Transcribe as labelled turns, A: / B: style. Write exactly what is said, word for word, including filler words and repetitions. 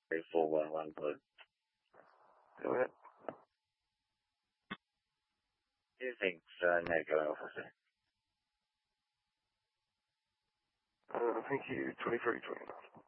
A: three four one one, please.
B: Go ahead.
A: Two things, uh, negative, officer.
B: Uh, thank you. twenty-three twenty-nine.